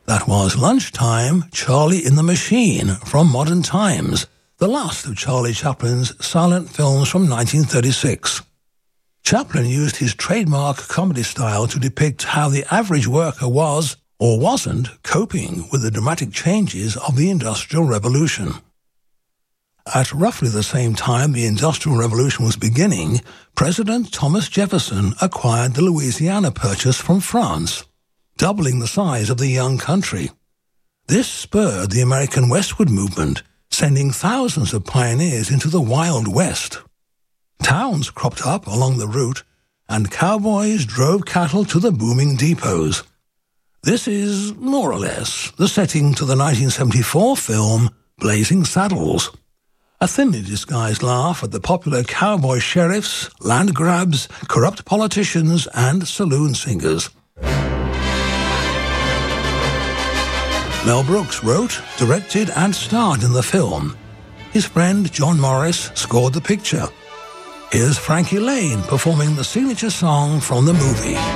That was Lunchtime, Charlie in the Machine from Modern Times, the last of Charlie Chaplin's silent films from 1936. Chaplin used his trademark comedy style to depict how the average worker was, or wasn't, coping with the dramatic changes of the Industrial Revolution. At roughly the same time the Industrial Revolution was beginning, President Thomas Jefferson acquired the Louisiana Purchase from France, doubling the size of the young country. This spurred the American westward movement, sending thousands of pioneers into the Wild West. Towns cropped up along the route, and cowboys drove cattle to the booming depots. This is, more or less, the setting to the 1974 film Blazing Saddles, a thinly disguised laugh at the popular cowboy sheriffs, land grabs, corrupt politicians, and saloon singers. Mel Brooks wrote, directed, and starred in the film. His friend John Morris scored the picture. Here's Frankie Laine performing the signature song from the movie.